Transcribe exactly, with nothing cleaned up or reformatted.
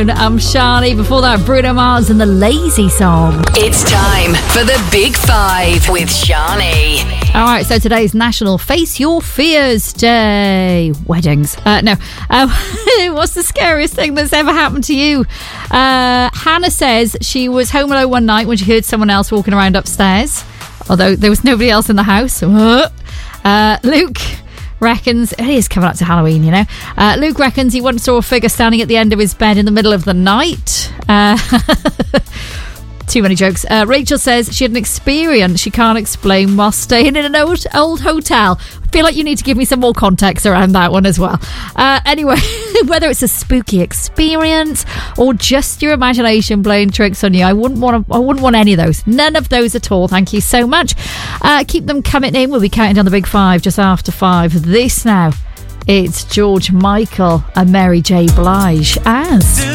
I'm Shani. Before that, Bruno Mars and the Lazy Song. It's time for the Big Five with Shani. All right, so today's National Face Your Fears Day. Weddings. Uh, no. Uh, what's the scariest thing that's ever happened to you? Uh, Hannah says she was home alone one night when she heard someone else walking around upstairs, although there was nobody else in the house. Uh, Luke reckons, it is coming up to Halloween, you know. Uh, Luke reckons he once saw a figure standing at the end of his bed in the middle of the night. Uh, too many jokes. Uh, Rachel says she had an experience she can't explain while staying in an old, old hotel. I feel like you need to give me some more context around that one as well. Uh, anyway, whether it's a spooky experience or just your imagination playing tricks on you, I wouldn't want to, I wouldn't want any of those. None of those at all. Thank you so much. Uh, keep them coming in. We'll be counting down the Big Five just after five. This now, it's George Michael and Mary J. Blige as...